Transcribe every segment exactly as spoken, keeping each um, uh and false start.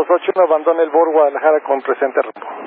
dos ocho uno, abandone el bord Guadalajara con presente rumbo.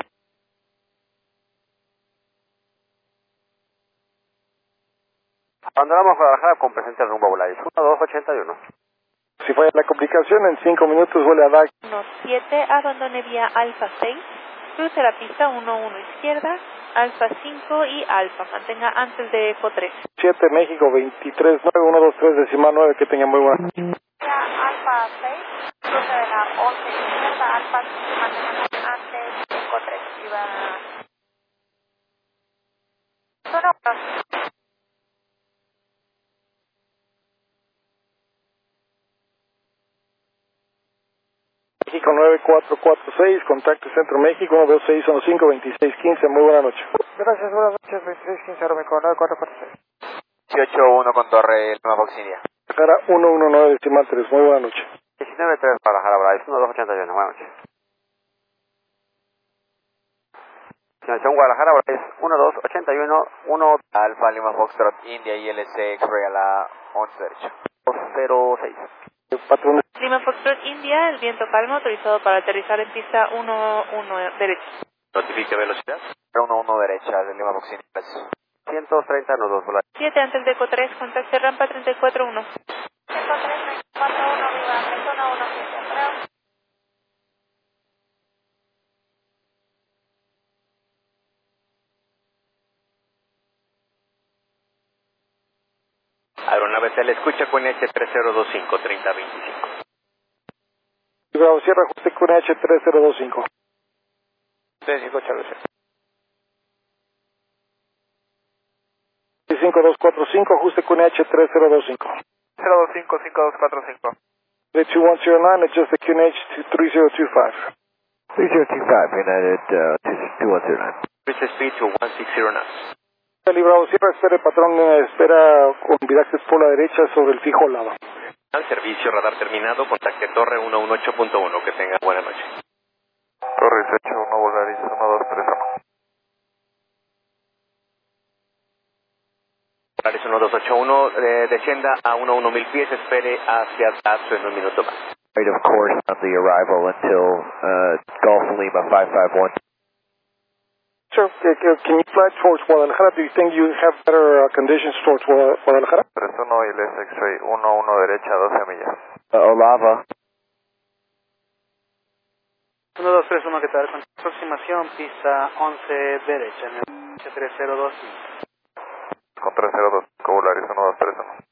Abandonamos Guadalajara con presente rumbo a Volaris uno dos ochenta y uno. Si falla la comunicación, en cinco minutos vuele a D A C. uno siete, abandone vía Alfa seis, cruce la pista uno uno izquierda, Alfa cinco y Alfa, mantenga antes de Eco tres. siete, México veintitrés nueve uno dos tres decimal nueve, que tenga muy buena noche. Alfa seis, cruce de la once izquierda, Alfa cinco, mantenga antes de Eco tres. Iba... Zona uno. México nueve cuatro cuatro seis, contacto Centro México, uno dos seis uno cinco veintiséis quince, muy buena noche. Gracias, buenas noches, veintiséis quince, Aeroméxico nueve cuatro cuatro seis. dieciocho uno con Torre Lima Fox India. Guadalajara uno uno nueve decimal tres, muy buena noche. diecinueve tres Guadalajara Volaris uno dos ochenta y uno, buenas noches. Destinación Guadalajara Volaris uno dos ochenta y uno, uno Alfa Lima Foxtrot India y L C X-Ray a la once derecha. dos cero seis. Patrón. Lima Foxtrot India, el viento calmo, autorizado para aterrizar en pista uno uno derecha. Notifique velocidad. uno uno derecha de Lima Fox India. ciento treinta nudos Volaris. siete antes de Eco tres, contacte rampa treinta y cuatro uno. Eco tres, treinta y cuatro uno, viva, zona uno, creo. Aeronave se le escucha con H tres cero dos cinco, treinta veinticinco. Bravo, cierra ajuste con H tres cero dos cinco. veinticinco, Charles. cinco dos cuatro cinco, ajuste con H tres cero dos cinco. cero dos cinco, cinco dos cuatro cinco. three two one zero nine, adjust the Q N H to three zero two five. three zero two five, United uh, two one zero nine. Increase speed to one six zero knots. Bravo, cierra, espera el patrón, espera con virajes por la derecha sobre el fijo lado. Al servicio, radar terminado, contacte Torre uno uno ocho punto uno, que tenga buena noche. Torre dieciocho uno, Volaris uno dos tres uno. Volaris uno dos ocho uno, eh, descienda a uno uno mil pies, espere hacia Dazo en un minuto más. Right of course on the arrival until uh, Golf Lima five five one. Sir, can you fly towards Guadalajara? Do you think you have better uh, conditions towards Guadalajara? tres uno y L S X-Ray uno uno derecha, doce millas. Uh, Olava. uno dos tres uno, ¿qué tal? Con aproximación, pista once derecha, en el H tres cero dos cinco. Con tres cero dos, Volaris uno dos tres uno.